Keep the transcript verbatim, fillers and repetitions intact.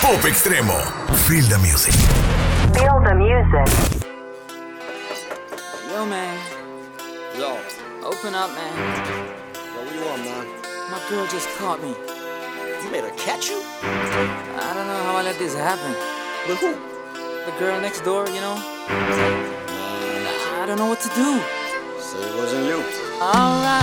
Pop Extremo. Feel the music. Feel the music. Yo, man. Yo. Open up, man. Yo, what you want, man? My girl just caught me. You made her catch you? I don't know how I let this happen. With who? The girl next door, you know? I don't know what to do. So it wasn't you. Alright.